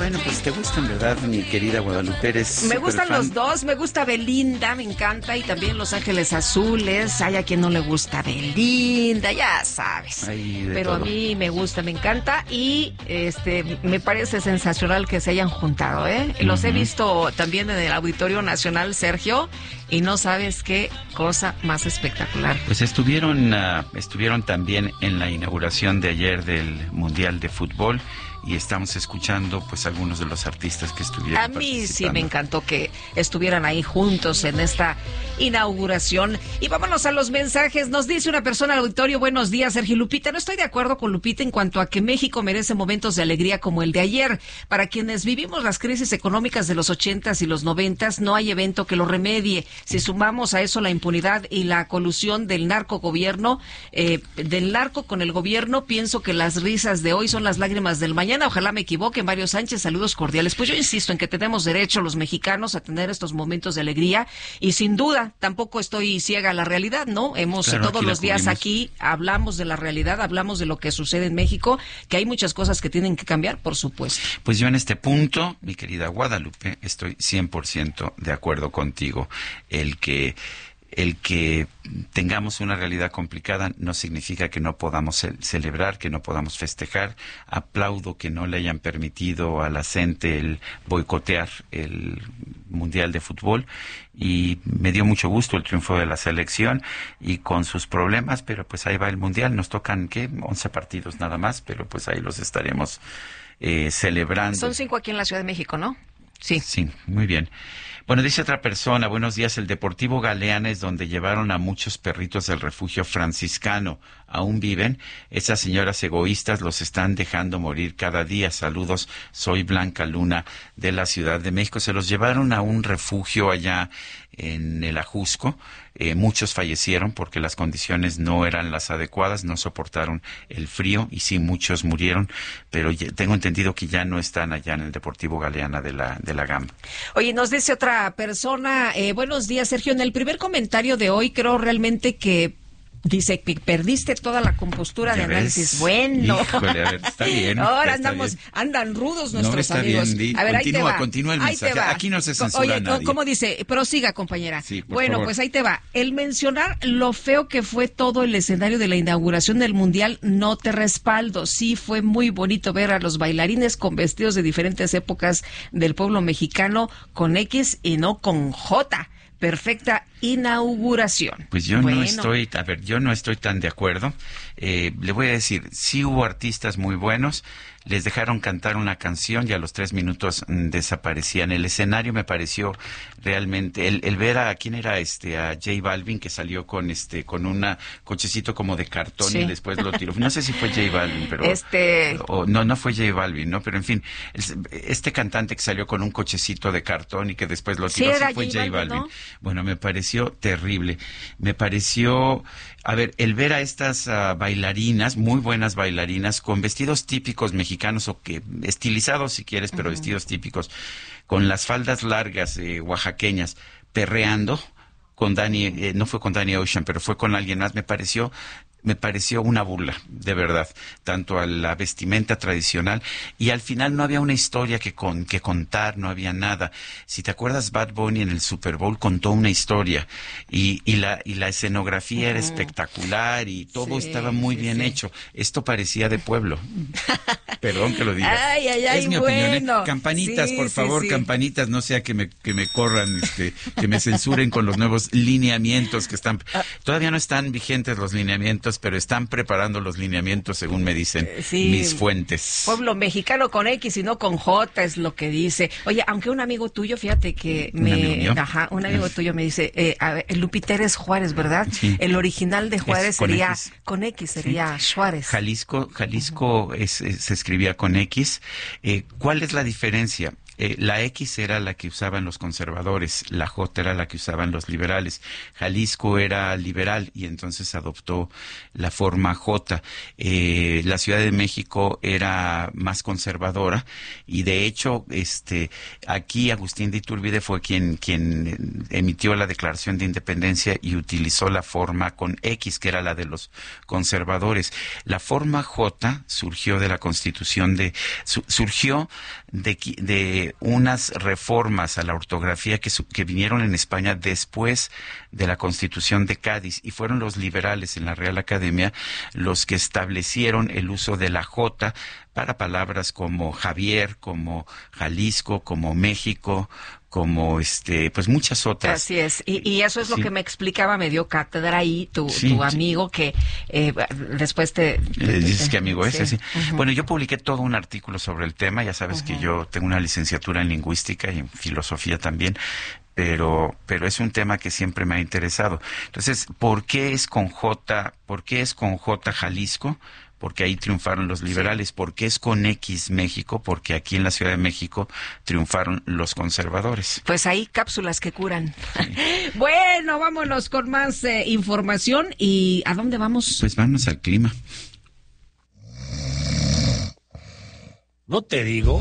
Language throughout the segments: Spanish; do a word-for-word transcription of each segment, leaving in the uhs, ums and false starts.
Bueno, pues te gustan, ¿verdad, mi querida Guadalupe? Eres Me gustan fan. Los dos, me gusta Belinda, me encanta, y también Los Ángeles Azules. Hay a quien no le gusta Belinda, ya sabes. Ay, Pero todo. a mí me gusta, me encanta, y este me parece sensacional que se hayan juntado, ¿eh? Los uh-huh. he visto también en el Auditorio Nacional, Sergio, y no sabes qué cosa más espectacular. Pues estuvieron, uh, estuvieron también en la inauguración de ayer del Mundial de Fútbol, y estamos escuchando pues algunos de los artistas que estuvieron A mí sí me encantó que estuvieran ahí juntos en esta inauguración. Y vámonos a los mensajes. Nos dice una persona al auditorio: buenos días, Sergio Lupita. No estoy de acuerdo con Lupita en cuanto a que México merece momentos de alegría como el de ayer. Para quienes vivimos las crisis económicas de los ochentas y los noventas, no hay evento que lo remedie. Si sumamos a eso la impunidad y la colusión del narcogobierno, eh, del narco con el gobierno, pienso que las risas de hoy son las lágrimas del mañana. Ojalá me equivoque. Mario Sánchez, saludos cordiales. Pues yo insisto en que tenemos derecho los mexicanos a tener estos momentos de alegría, y sin duda tampoco estoy ciega a la realidad, ¿no? Hemos claro, todos los días cubrimos. Aquí hablamos de la realidad, hablamos de lo que sucede en México, que hay muchas cosas que tienen que cambiar, por supuesto. Pues yo en este punto, mi querida Guadalupe, estoy cien por ciento de acuerdo contigo. El que El que tengamos una realidad complicada no significa que no podamos ce- celebrar, que no podamos festejar. Aplaudo que no le hayan permitido a la gente el boicotear el Mundial de Fútbol, y me dio mucho gusto el triunfo de la selección, y con sus problemas, pero pues ahí va el Mundial. Nos tocan, ¿qué? once partidos nada más, pero pues ahí los estaremos eh, celebrando. Son cinco aquí en la Ciudad de México, ¿no? Sí. Sí, muy bien. Bueno, dice otra persona: buenos días, el Deportivo Galeana es donde llevaron a muchos perritos del refugio franciscano. ¿Aún viven? Esas señoras egoístas los están dejando morir cada día. Saludos, soy Blanca Luna de la Ciudad de México. Se los llevaron a un refugio allá en el Ajusco. Eh, muchos fallecieron porque las condiciones no eran las adecuadas, no soportaron el frío, y sí, muchos murieron, pero ya, tengo entendido que ya no están allá en el Deportivo Galeana de la, de la Gama. Oye, nos dice otra persona: eh, buenos días, Sergio. En el primer comentario de hoy creo realmente que dice que perdiste toda la compostura de análisis. Ves? Bueno. Híjole, a ver, está bien. Ahora está andamos, bien. andan rudos No, nuestros está amigos. Bien, di, a ver, continúa, ahí te va. Continúa el ahí te mensaje. va. Aquí no se censura Oye, a nadie. ¿cómo dice? Prosiga, compañera. Sí, por bueno, favor. pues ahí te va. El mencionar lo feo que fue todo el escenario de la inauguración del Mundial, no te respaldo. Sí, fue muy bonito ver a los bailarines con vestidos de diferentes épocas del pueblo mexicano, con X y no con J. Perfecta inauguración. Pues yo bueno. no estoy, a ver, yo no estoy tan de acuerdo. Eh, le voy a decir, sí hubo artistas muy buenos, les dejaron cantar una canción y a los tres minutos mm, desaparecían. El escenario me pareció realmente, el, el ver a, ¿quién era este? A J Balvin, que salió con este, con un cochecito como de cartón, sí. Y después lo tiró. No sé si fue J Balvin, pero... Este... O, no, no fue J Balvin, ¿no? Pero en fin, este cantante que salió con un cochecito de cartón y que después lo tiró, sí, sí fue J Balvin. Balvin. ¿No? Bueno, me pareció terrible. Me pareció, a ver, el ver a estas uh, bailarinas, muy buenas bailarinas, con vestidos típicos mexicanos, o que estilizados si quieres, pero uh-huh. vestidos típicos, con las faldas largas eh, oaxaqueñas, perreando con Danny, eh, no fue con Danny Ocean, pero fue con alguien más. Me pareció me pareció una burla, de verdad, tanto a la vestimenta tradicional, y al final no había una historia que con que contar, no había nada. Si te acuerdas, Bad Bunny en el Super Bowl contó una historia, y, y la y la escenografía uh-huh. era espectacular, y todo sí, estaba muy sí, bien sí. hecho. Esto parecía de pueblo. Perdón que lo diga. Ay, ay, ay, es mi bueno. opinión. ¿eh? Campanitas, sí, por favor, sí, sí. campanitas, no sea que me que me corran, este, que me censuren con los nuevos lineamientos que están. Todavía no están vigentes los lineamientos, pero están preparando los lineamientos, según me dicen sí, mis fuentes. Pueblo mexicano con X y no con J, es lo que dice. Oye, aunque un amigo tuyo, fíjate que me... ¿Un amigo mío? Ajá, un amigo tuyo me dice, eh, a ver, Lupita eres Juárez, ¿verdad? Sí. El original de Juárez con sería... X. Con X sería sí. Juárez. Jalisco, Jalisco uh-huh. es, es, se escribía con X. Eh, ¿Cuál es la diferencia? Eh, la X era la que usaban los conservadores, la J era la que usaban los liberales. Jalisco era liberal y entonces adoptó la forma J. Eh, la Ciudad de México era más conservadora y de hecho, este, aquí Agustín de Iturbide fue quien, quien emitió la Declaración de Independencia y utilizó la forma con X, que era la de los conservadores. La forma J surgió de la Constitución de, su, surgió de, de unas reformas a la ortografía que, que vinieron en España después de la Constitución de Cádiz y fueron los liberales en la Real Academia los que establecieron el uso de la J para palabras como Javier, como Jalisco, como México, como este, pues muchas otras. Así es, y, y eso es lo sí. que me explicaba, me dio cátedra ahí tu, sí, tu amigo sí. que eh, después te... Le dices que amigo sí. es, sí. Uh-huh. Bueno, yo publiqué todo un artículo sobre el tema, ya sabes uh-huh. que yo tengo una licenciatura en lingüística y en filosofía también, pero pero es un tema que siempre me ha interesado. Entonces, ¿por qué es con J, por qué es con J Jalisco? Porque ahí triunfaron los liberales. Sí. ¿Por qué es con X México? Porque aquí en la Ciudad de México triunfaron los conservadores. Pues hay cápsulas que curan. Sí. Bueno, vámonos con más eh, información. ¿Y a dónde vamos? Pues vamos al clima. ¿No te digo?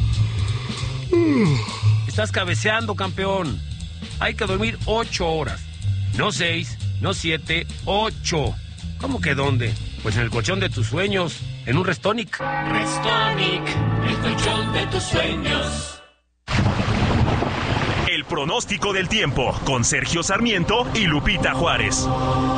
Estás cabeceando, campeón. Hay que dormir ocho horas. No seis, no siete, ocho. ¿Cómo que dónde? Pues en el colchón de tus sueños, en un Restonic. Restonic, el colchón de tus sueños. El pronóstico del tiempo con Sergio Sarmiento y Lupita Juárez.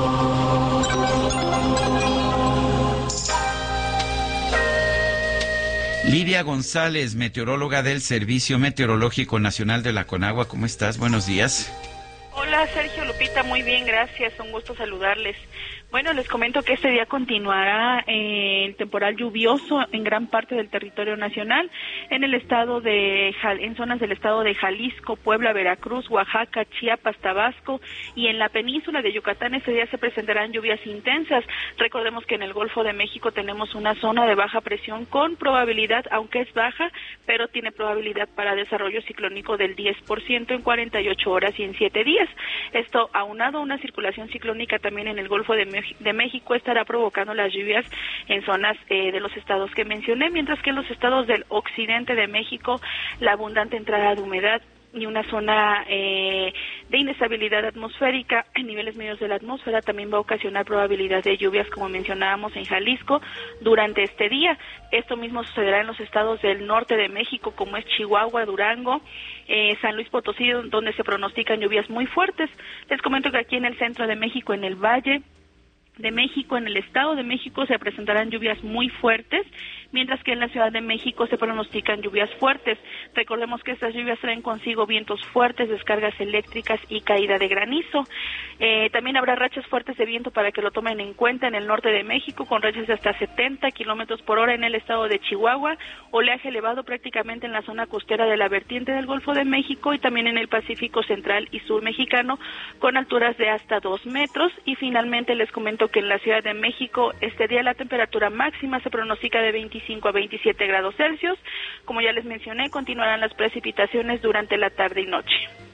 Lidia González, meteoróloga del Servicio Meteorológico Nacional de la Conagua. ¿Cómo estás? Buenos días. Hola Sergio, Lupita, muy bien, gracias, un gusto saludarles. Bueno, les comento que este día continuará eh, el temporal lluvioso en gran parte del territorio nacional, en el estado de en zonas del estado de Jalisco, Puebla, Veracruz, Oaxaca, Chiapas, Tabasco y en la península de Yucatán este día se presentarán lluvias intensas. Recordemos que en el Golfo de México tenemos una zona de baja presión con probabilidad, aunque es baja, pero tiene probabilidad para desarrollo ciclónico del diez por ciento en cuarenta y ocho horas y en siete días. Esto aunado a una circulación ciclónica también en el Golfo de México de México estará provocando las lluvias en zonas eh, de los estados que mencioné, mientras que en los estados del occidente de México la abundante entrada de humedad y una zona eh, de inestabilidad atmosférica en niveles medios de la atmósfera también va a ocasionar probabilidad de lluvias, como mencionábamos, en Jalisco durante este día. Esto mismo sucederá en los estados del norte de México, como es Chihuahua, Durango, eh, San Luis Potosí, donde se pronostican lluvias muy fuertes. Les comento que aquí en el centro de México, en el Valle de México, en el Estado de México se presentarán lluvias muy fuertes, mientras que en la Ciudad de México se pronostican lluvias fuertes. Recordemos que estas lluvias traen consigo vientos fuertes, descargas eléctricas y caída de granizo. Eh, también habrá rachas fuertes de viento para que lo tomen en cuenta en el norte de México, con rachas de hasta setenta kilómetros por hora en el estado de Chihuahua, oleaje elevado prácticamente en la zona costera de la vertiente del Golfo de México y también en el Pacífico central y sur mexicano, con alturas de hasta dos metros. Y finalmente les comento que en la Ciudad de México este día la temperatura máxima se pronostica de veinticinco a veintisiete grados Celsius. Como ya les mencioné, continuarán las precipitaciones durante la tarde y noche.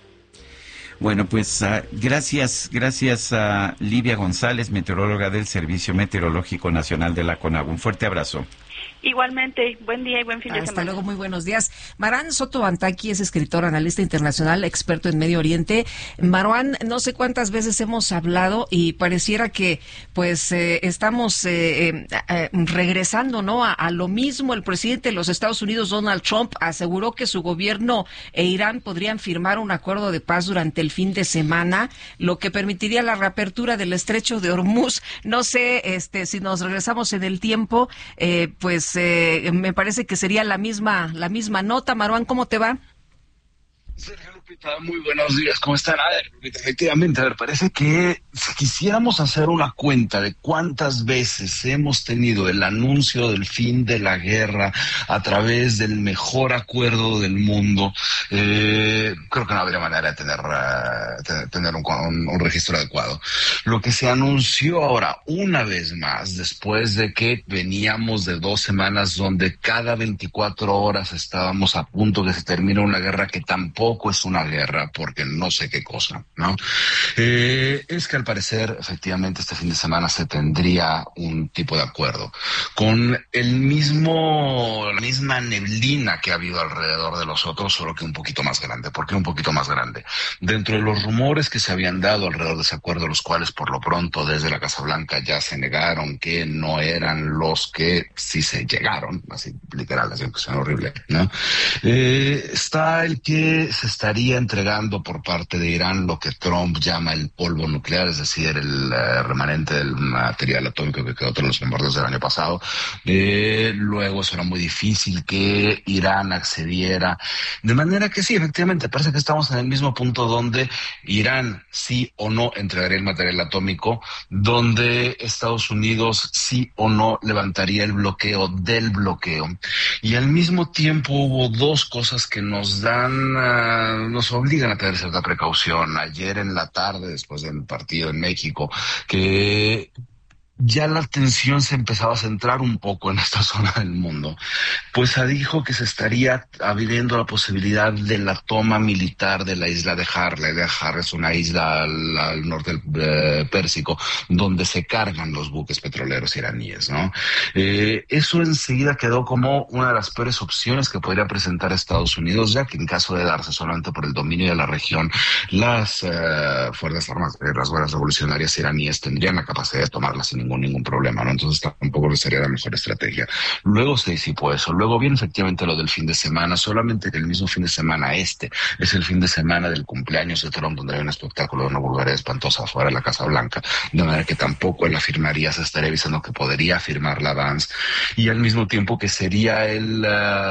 Bueno, pues uh, gracias, gracias a Lidia González, meteoróloga del Servicio Meteorológico Nacional de la Conagua. Un fuerte abrazo. Igualmente, buen día y buen fin de Hasta semana. luego, muy buenos días. Marwan Soto Antaki es escritor, analista internacional, experto en Medio Oriente. Marwan, no sé cuántas veces hemos hablado y pareciera que pues eh, estamos eh, eh, eh, regresando, ¿no? A, a lo mismo. El presidente de los Estados Unidos, Donald Trump, aseguró que su gobierno e Irán podrían firmar un acuerdo de paz durante el fin de semana, lo que permitiría la reapertura del estrecho de Hormuz. No sé, este, si nos regresamos en el tiempo, eh, pues Eh, me parece que sería la misma la misma nota. Marwan, ¿cómo te va? Sergio, Lupita, muy buenos días, ¿cómo están? A ver, Lupita, efectivamente, a ver, parece que si quisiéramos hacer una cuenta de cuántas veces hemos tenido el anuncio del fin de la guerra a través del mejor acuerdo del mundo, eh, creo que no habría manera de tener, uh, tener un, un, un registro adecuado. Lo que se anunció ahora, una vez más, después de que veníamos de dos semanas donde cada veinticuatro horas estábamos a punto de que se termine una guerra que tampoco es una guerra, porque no sé qué cosa, ¿no? Eh, es que al parecer, efectivamente, este fin de semana se tendría un tipo de acuerdo con el mismo, la misma neblina que ha habido alrededor de los otros, solo que un poquito más grande. ¿Por qué un poquito más grande? Dentro de los rumores que se habían dado alrededor de ese acuerdo, los cuales por lo pronto desde la Casa Blanca ya se negaron que no eran los que sí se llegaron, así literal, así que suena horrible, ¿no? Eh, está el que se estaría entregando por parte de Irán lo que Trump llama el polvo nuclear, es decir, el uh, remanente del material atómico que quedó tras los bombardeos del año pasado. Eh, luego eso era muy difícil que Irán accediera, de manera que sí, efectivamente, parece que estamos en el mismo punto donde Irán sí o no entregaría el material atómico, donde Estados Unidos sí o no levantaría el bloqueo del bloqueo. Y al mismo tiempo hubo dos cosas que nos dan, uh, nos obligan a tener cierta precaución. Ayer en la tarde, después del partido en México, que ya la atención se empezaba a centrar un poco en esta zona del mundo, pues se dijo que se estaría abriendo la posibilidad de la toma militar de la isla de Har. La isla de Har es una isla al, al norte del eh, Pérsico, donde se cargan los buques petroleros iraníes, ¿no? Eh, eso enseguida quedó como una de las peores opciones que podría presentar Estados Unidos, ya que en caso de darse solamente por el dominio de la región, las eh, fuerzas armadas, las guardias revolucionarias iraníes tendrían la capacidad de tomarlas sin ningún ningún problema, ¿no? Entonces tampoco sería la mejor estrategia. Luego se disipó eso. Luego viene efectivamente lo del fin de semana, solamente que el mismo fin de semana este es el fin de semana del cumpleaños de Trump, donde hay un espectáculo de una vulgaridad espantosa afuera de la Casa Blanca, de manera que tampoco él afirmaría, se estaría avisando que podría firmar la Vance, y al mismo tiempo que sería el,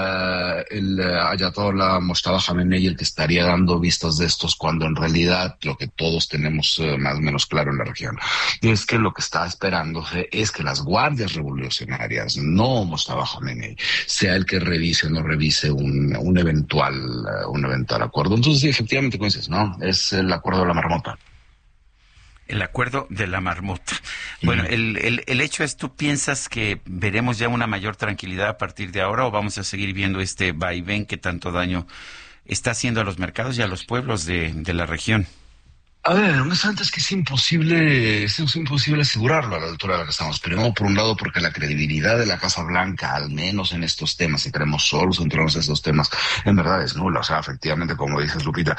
uh, el uh, Ayatollah Mojtaba Khamenei el que estaría dando vistas de estos, cuando en realidad lo que todos tenemos uh, más o menos claro en la región es que lo que está esperando es que las guardias revolucionarias, no Mojtaba Khamenei, sea el que revise o no revise un, un eventual un eventual acuerdo. Entonces sí, efectivamente, como dices, ¿no? Es el acuerdo de la marmota. El acuerdo de la marmota. Bueno, el, el, el hecho es, ¿tú piensas que veremos ya una mayor tranquilidad a partir de ahora o vamos a seguir viendo este vaivén que tanto daño está haciendo a los mercados y a los pueblos de, de la región? A ver, honestamente es que es imposible, es imposible asegurarlo a la altura de la que estamos. Primero, por un lado, porque la credibilidad de la Casa Blanca, al menos en estos temas, si queremos solo centrarnos en estos temas, en verdad es nula. O sea, efectivamente, como dices, Lupita,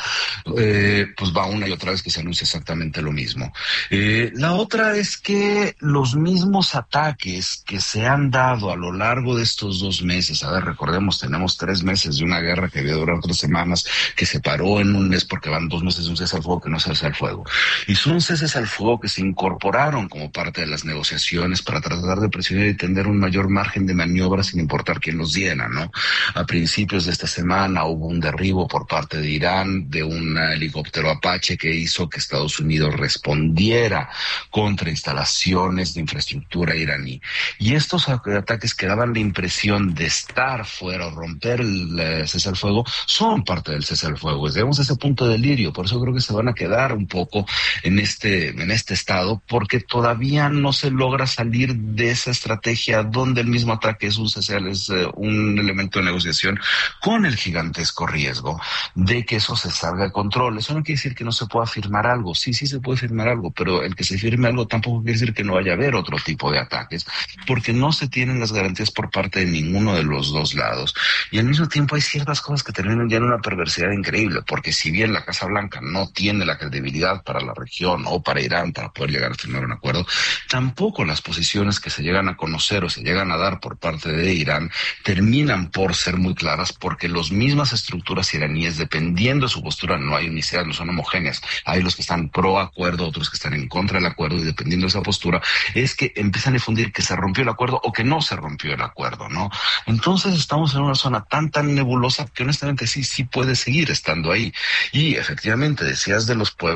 eh, pues va una y otra vez que se anuncia exactamente lo mismo. Eh, la otra es que los mismos ataques que se han dado a lo largo de estos dos meses, a ver, recordemos, tenemos tres meses de una guerra que había durado tres semanas, que se paró en un mes porque van dos meses de un cese al fuego que no se hace al fuego. Y son ceses al fuego que se incorporaron como parte de las negociaciones para tratar de presionar y tener un mayor margen de maniobra sin importar quién los diera, ¿no? A principios de esta semana hubo un derribo por parte de Irán de un helicóptero Apache que hizo que Estados Unidos respondiera contra instalaciones de infraestructura iraní. Y estos ataques que daban la impresión de estar fuera o romper el cese al fuego son parte del cese al fuego. Llegamos a ese punto de delirio, por eso creo que se van a quedar un poco en este en este estado, porque todavía no se logra salir de esa estrategia donde el mismo ataque es un, es un elemento de negociación, con el gigantesco riesgo de que eso se salga de control. Eso no quiere decir que no se pueda firmar algo, sí, sí se puede firmar algo, pero el que se firme algo tampoco quiere decir que no vaya a haber otro tipo de ataques, porque no se tienen las garantías por parte de ninguno de los dos lados, y al mismo tiempo hay ciertas cosas que terminan ya en una perversidad increíble, porque si bien la Casa Blanca no tiene la credibilidad para la región o para Irán para poder llegar a firmar un acuerdo, tampoco las posiciones que se llegan a conocer o se llegan a dar por parte de Irán terminan por ser muy claras, porque las mismas estructuras iraníes, dependiendo de su postura, no hay unicidad, no son homogéneas. Hay los que están pro acuerdo, otros que están en contra del acuerdo, y dependiendo de esa postura es que empiezan a difundir que se rompió el acuerdo o que no se rompió el acuerdo, ¿no? Entonces estamos en una zona tan tan nebulosa que honestamente sí, sí puede seguir estando ahí. Y efectivamente decías de los pueblos,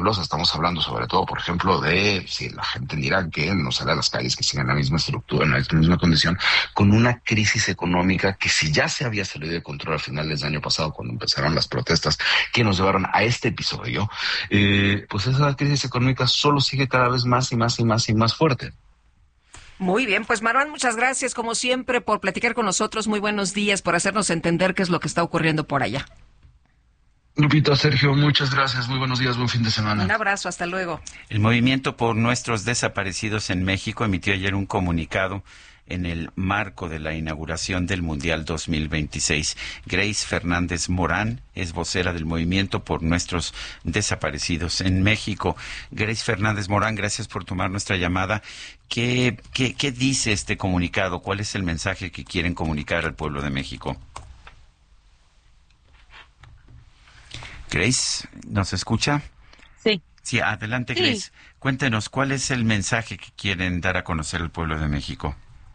nebulosa. Estamos hablando sobre todo, por ejemplo, de si la gente dirá que no sale a las calles, que sigan la misma estructura, en la misma condición, con una crisis económica que si ya se había salido de control a finales del año pasado, cuando empezaron las protestas que nos llevaron a este episodio, eh, pues esa crisis económica solo sigue cada vez más y más y más y más fuerte. Muy bien, pues Marwan, muchas gracias como siempre por platicar con nosotros. Muy buenos días, por hacernos entender qué es lo que está ocurriendo por allá. Lupita, Sergio, muchas gracias. Muy buenos días, buen fin de semana. Un abrazo, hasta luego. El Movimiento por Nuestros Desaparecidos en México emitió ayer un comunicado en el marco de la inauguración del Mundial dos mil veintiséis. Grace Fernández Morán es vocera del Movimiento por Nuestros Desaparecidos en México. Grace Fernández Morán, gracias por tomar nuestra llamada. ¿Qué, qué, qué dice este comunicado? ¿Cuál es el mensaje que quieren comunicar al pueblo de México? Grace, ¿nos escucha? Sí. Sí, adelante, Sí. Grace. Cuéntenos, ¿cuál es el mensaje que quieren dar a conocer al pueblo de México?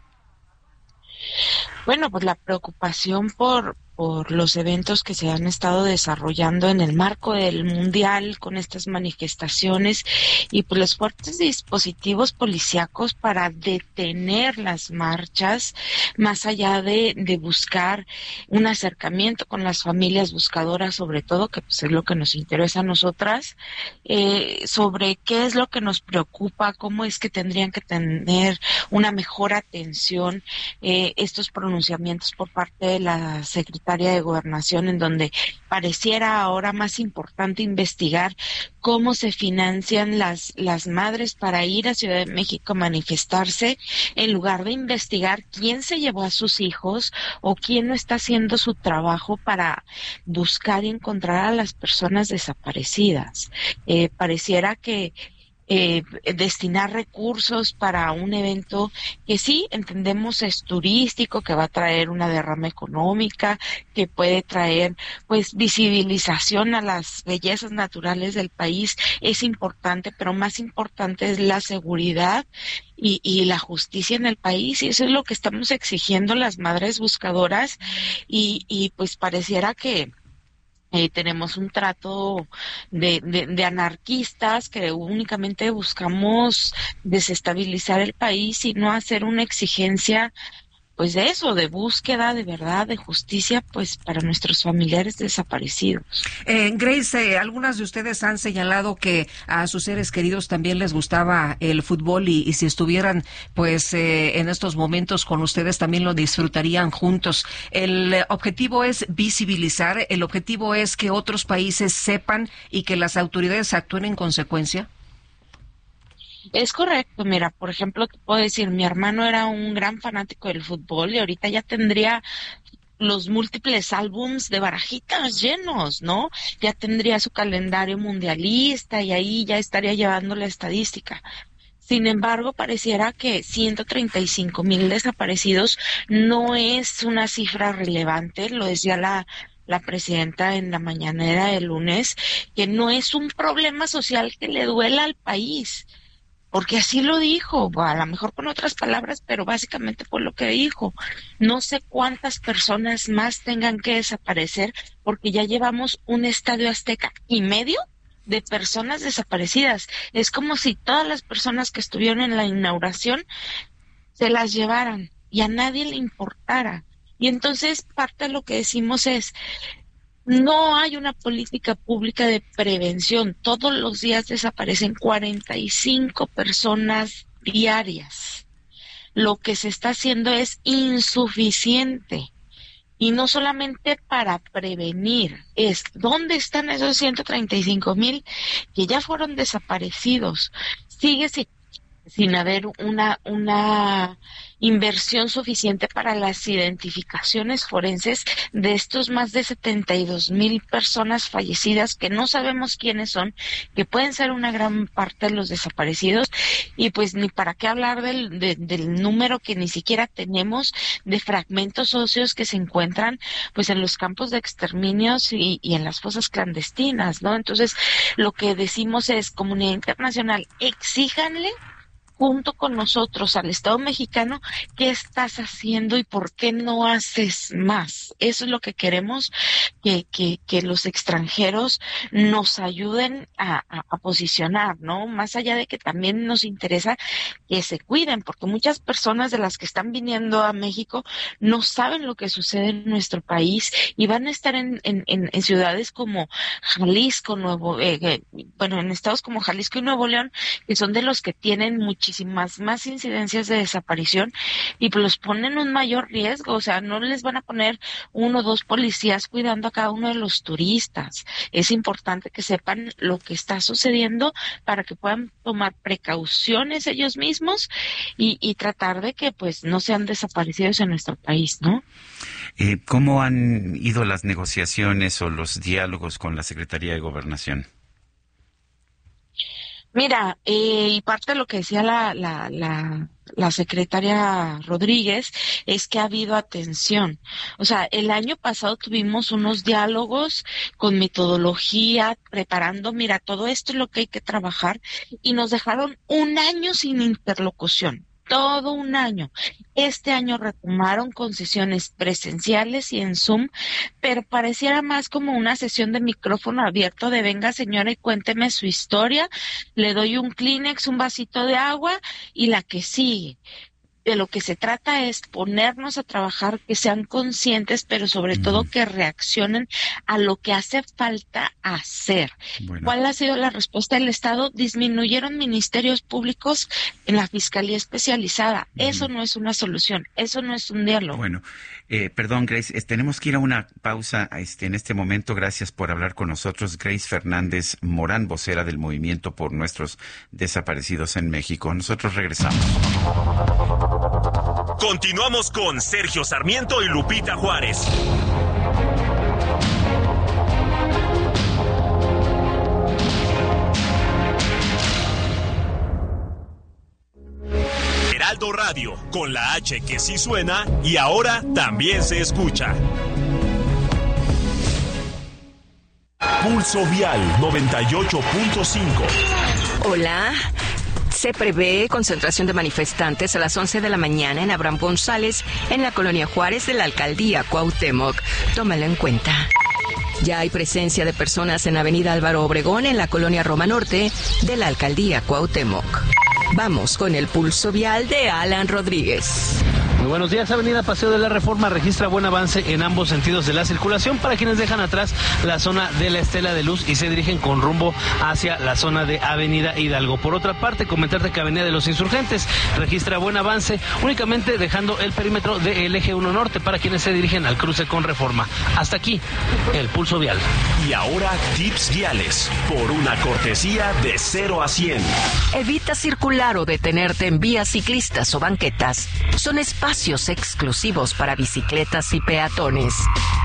Bueno, pues la preocupación por, por los eventos que se han estado desarrollando en el marco del Mundial con estas manifestaciones y pues los fuertes dispositivos policíacos para detener las marchas, más allá de, de buscar un acercamiento con las familias buscadoras, sobre todo, que pues es lo que nos interesa a nosotras, eh, sobre qué es lo que nos preocupa, cómo es que tendrían que tener una mejor atención eh, estos pronunciamientos por parte de la Secretaría de Gobernación, en donde pareciera ahora más importante investigar cómo se financian las, las madres para ir a Ciudad de México a manifestarse, en lugar de investigar quién se llevó a sus hijos o quién no está haciendo su trabajo para buscar y encontrar a las personas desaparecidas. Eh, pareciera que Eh, destinar recursos para un evento que sí entendemos es turístico, que va a traer una derrama económica, que puede traer pues visibilización a las bellezas naturales del país, es importante, pero más importante es la seguridad y, y la justicia en el país, y eso es lo que estamos exigiendo las madres buscadoras, y, y pues pareciera que Eh, tenemos un trato de, de, de anarquistas que únicamente buscamos desestabilizar el país y no hacer una exigencia pues de eso, de búsqueda de verdad, de justicia, pues para nuestros familiares desaparecidos. Eh, Grace, eh, algunas de ustedes han señalado que a sus seres queridos también les gustaba el fútbol y, y si estuvieran pues eh, en estos momentos con ustedes también lo disfrutarían juntos. El eh, objetivo es visibilizar, el objetivo es que otros países sepan y que las autoridades actúen en consecuencia. Es correcto, mira, por ejemplo, te puedo decir, mi hermano era un gran fanático del fútbol y ahorita ya tendría los múltiples álbums de barajitas llenos, ¿no? Ya tendría su calendario mundialista y ahí ya estaría llevando la estadística. Sin embargo, pareciera que ciento treinta y cinco mil desaparecidos no es una cifra relevante, lo decía la la presidenta en la mañanera del lunes, que no es un problema social que le duela al país. Porque así lo dijo, a lo mejor con otras palabras, pero básicamente fue lo que dijo. No sé cuántas personas más tengan que desaparecer, porque ya llevamos un estadio Azteca y medio de personas desaparecidas. Es como si todas las personas que estuvieron en la inauguración se las llevaran y a nadie le importara. Y entonces parte de lo que decimos es, no hay una política pública de prevención. Todos los días desaparecen cuarenta y cinco personas diarias. Lo que se está haciendo es insuficiente. Y no solamente para prevenir, es ¿dónde están esos ciento treinta y cinco mil que ya fueron desaparecidos? Sigue sin, sin haber una, una inversión suficiente para las identificaciones forenses de estos más de setenta y dos mil personas fallecidas que no sabemos quiénes son, que pueden ser una gran parte de los desaparecidos, y pues ni para qué hablar del, de, del número que ni siquiera tenemos de fragmentos óseos que se encuentran pues en los campos de exterminios y, y en las fosas clandestinas, ¿no? Entonces lo que decimos es, comunidad internacional, exíjanle junto con nosotros al Estado mexicano, ¿qué estás haciendo y por qué no haces más? Eso es lo que queremos, que, que, que los extranjeros nos ayuden a, a, a posicionar, ¿no? Más allá de que también nos interesa que se cuiden, porque muchas personas de las que están viniendo a México no saben lo que sucede en nuestro país y van a estar en, en, en, en ciudades como Jalisco, Nuevo, eh, eh, bueno, en estados como Jalisco y Nuevo León, que son de los que tienen muchísimas más incidencias de desaparición y pues los ponen en un mayor riesgo. O sea, no les van a poner uno o dos policías cuidando a cada uno de los turistas. Es importante que sepan lo que está sucediendo para que puedan tomar precauciones ellos mismos y, y tratar de que pues no sean desaparecidos en nuestro país, ¿no? Eh, ¿Cómo han ido las negociaciones o los diálogos con la Secretaría de Gobernación? Mira, eh, y parte de lo que decía la, la, la, la secretaria Rodríguez es que ha habido atención. O sea, el año pasado tuvimos unos diálogos con metodología, preparando, mira, todo esto es lo que hay que trabajar, y nos dejaron un año sin interlocución. Todo un año. Este año retomaron con sesiones presenciales y en Zoom, pero pareciera más como una sesión de micrófono abierto de venga señora y cuénteme su historia, le doy un Kleenex, un vasito de agua y la que sigue. De lo que se trata es ponernos a trabajar, que sean conscientes, pero sobre todo que reaccionen a lo que hace falta hacer. Bueno. ¿Cuál ha sido la respuesta del Estado? Disminuyeron ministerios públicos en la Fiscalía Especializada. Uh-huh. Eso no es una solución, eso no es un diálogo. Bueno, eh, perdón, Grace, es, tenemos que ir a una pausa este, en este momento. Gracias por hablar con nosotros. Grace Fernández Morán, vocera del Movimiento por Nuestros Desaparecidos en México. Nosotros regresamos. Continuamos con Sergio Sarmiento y Lupita Juárez. Heraldo Radio, con la H que sí suena y ahora también se escucha. Pulso Vial noventa y ocho punto cinco. Hola. Se prevé concentración de manifestantes a las once de la mañana en Abraham González, en la colonia Juárez de la alcaldía Cuauhtémoc. Tómalo en cuenta. Ya hay presencia de personas en Avenida Álvaro Obregón, en la colonia Roma Norte de la alcaldía Cuauhtémoc. Vamos con el pulso vial de Alan Rodríguez. Muy buenos días. Avenida Paseo de la Reforma registra buen avance en ambos sentidos de la circulación para quienes dejan atrás la zona de la Estela de Luz y se dirigen con rumbo hacia la zona de Avenida Hidalgo. Por otra parte, comentarte que Avenida de los Insurgentes registra buen avance, únicamente dejando el perímetro del eje uno Norte para quienes se dirigen al cruce con Reforma. Hasta aquí, el pulso vial. Y ahora, tips viales, por una cortesía de cero a cien. Evita circular o detenerte en vías ciclistas o banquetas. Son espacios exclusivos para bicicletas y peatones.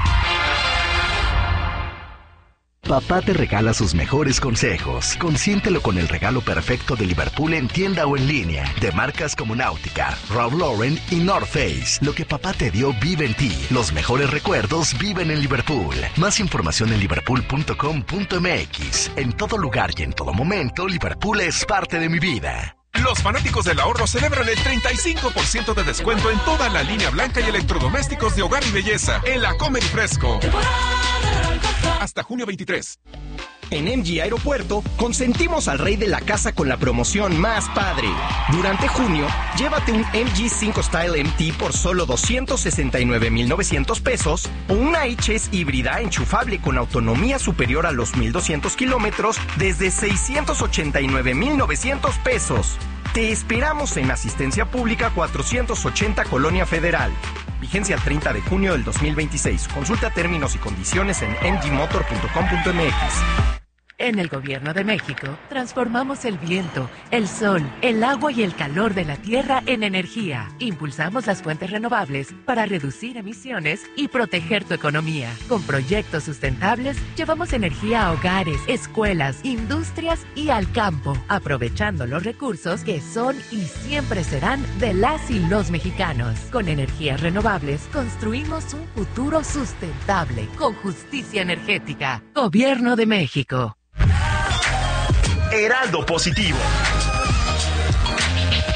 Papá te regala sus mejores consejos. Consiéntelo con el regalo perfecto de Liverpool en tienda o en línea. De marcas como Náutica, Ralph Lauren y North Face. Lo que papá te dio vive en ti. Los mejores recuerdos viven en Liverpool. Más información en liverpool punto com punto m x. En todo lugar y en todo momento, Liverpool es parte de mi vida. Los fanáticos del ahorro celebran el treinta y cinco por ciento de descuento en toda la línea blanca y electrodomésticos de hogar y belleza en la Comer y Fresco. Hasta junio veintitrés. En M G Aeropuerto, consentimos al rey de la casa con la promoción más padre. Durante junio, llévate un M G cinco Style M T por solo doscientos sesenta y nueve mil novecientos pesos o una H S híbrida enchufable con autonomía superior a los mil doscientos kilómetros desde seiscientos ochenta y nueve mil novecientos pesos. Te esperamos en Asistencia Pública cuatrocientos ochenta Colonia Federal. Vigencia el treinta de junio del dos mil veintiséis. Consulta términos y condiciones en m g motor punto com punto m x. En el Gobierno de México, transformamos el viento, el sol, el agua y el calor de la tierra en energía. Impulsamos las fuentes renovables para reducir emisiones y proteger tu economía. Con proyectos sustentables, llevamos energía a hogares, escuelas, industrias y al campo, aprovechando los recursos que son y siempre serán de las y los mexicanos. Con energías renovables, construimos un futuro sustentable, con justicia energética. Gobierno de México. Heraldo Positivo.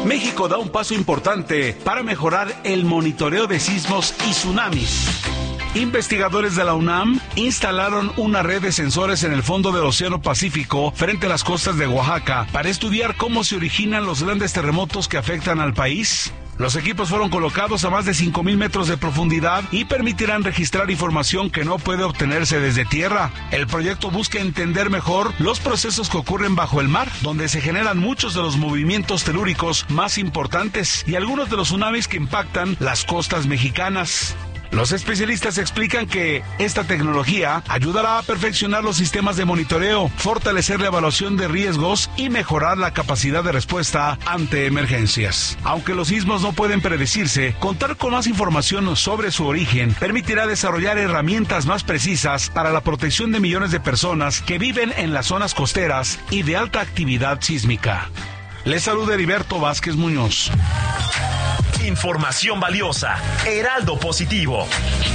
México da un paso importante para mejorar el monitoreo de sismos y tsunamis. Investigadores de la UNAM instalaron una red de sensores en el fondo del Océano Pacífico frente a las costas de Oaxaca para estudiar cómo se originan los grandes terremotos que afectan al país. Los equipos fueron colocados a más de cinco mil metros de profundidad y permitirán registrar información que no puede obtenerse desde tierra. El proyecto busca entender mejor los procesos que ocurren bajo el mar, donde se generan muchos de los movimientos telúricos más importantes y algunos de los tsunamis que impactan las costas mexicanas. Los especialistas explican que esta tecnología ayudará a perfeccionar los sistemas de monitoreo, fortalecer la evaluación de riesgos y mejorar la capacidad de respuesta ante emergencias. Aunque los sismos no pueden predecirse, contar con más información sobre su origen permitirá desarrollar herramientas más precisas para la protección de millones de personas que viven en las zonas costeras y de alta actividad sísmica. Les saluda Heriberto Vázquez Muñoz. Información valiosa. Heraldo Positivo.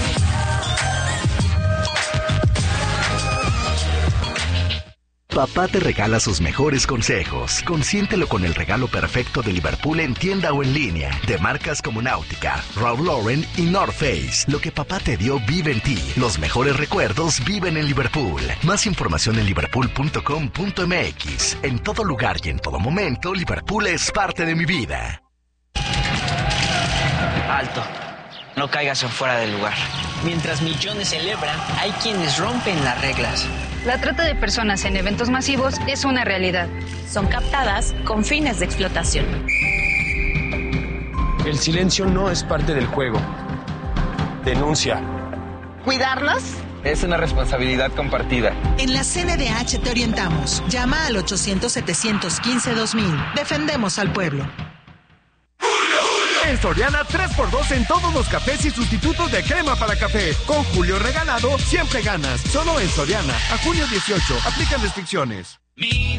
Papá te regala sus mejores consejos. Consiéntelo con el regalo perfecto de Liverpool en tienda o en línea. De marcas como Náutica, Ralph Lauren y North Face. Lo que papá te dio vive en ti. Los mejores recuerdos viven en Liverpool. Más información en liverpool punto com punto m x. En todo lugar y en todo momento, Liverpool es parte de mi vida. Alto. No caigas en fuera del lugar. Mientras millones celebran, hay quienes rompen las reglas. La trata de personas en eventos masivos es una realidad. Son captadas con fines de explotación. El silencio no es parte del juego. Denuncia. ¿Cuidarlos? Es una responsabilidad compartida. En la C N D H te orientamos. Llama al ochocientos, setecientos quince, dos mil. Defendemos al pueblo. En Soriana, tres por dos en todos los cafés y sustitutos de crema para café. Con Julio regalado, siempre ganas. Solo en Soriana. A junio dieciocho. Aplican restricciones.